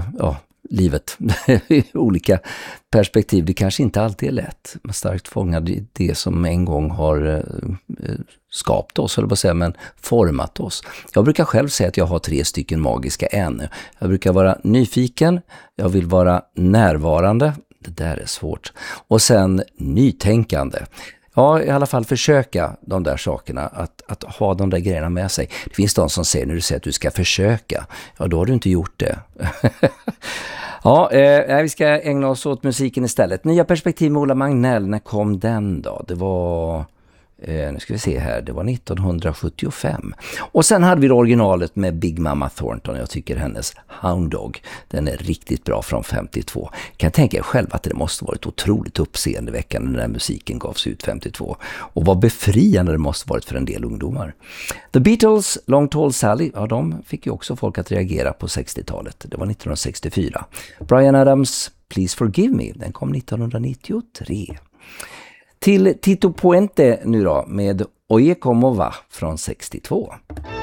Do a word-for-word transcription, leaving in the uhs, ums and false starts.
ja, livet i olika perspektiv. Det kanske inte alltid är lätt. Man starkt fångad i det som en gång har eh, skapat oss, eller vad säger, men format oss. Jag brukar själv säga att jag har tre stycken magiska än. Jag brukar vara nyfiken, jag vill vara närvarande, det där är svårt, och sen nytänkande. Ja, i alla fall försöka de där sakerna, att, att ha de där grejerna med sig. Det finns de som säger, när du säger att du ska försöka, ja då har du inte gjort det. Ja, eh, vi ska ägna oss åt musiken istället. Nya perspektiv med Ola Magnell, när kom den då? Det var, eh, nu ska vi se här, det var nittonhundrasjuttiofem. Och sen hade vi det originalet med Big Mama Thornton. Jag tycker hennes Hound Dog, den är riktigt bra, från femtiotvå. Kan jag tänka er själv att det måste varit otroligt uppseendeväckande när musiken gavs ut femtiotvå. Och vad befriande det måste varit för en del ungdomar. The Beatles, Long Tall Sally, ja, de fick ju också folk att reagera på sextiotalet. Det var nittonhundrasextiofyra. Bryan Adams, Please Forgive Me, den kom nittonhundranittiotre. Till Tito Puente nu då, med Oye Como Va från sextiotvå.